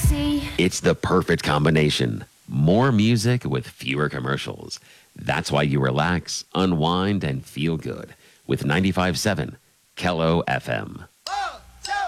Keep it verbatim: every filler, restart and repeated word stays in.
see. It's the perfect combination. More music with fewer commercials. That's why you relax, unwind, and feel good with ninety-five point seven Kello F M.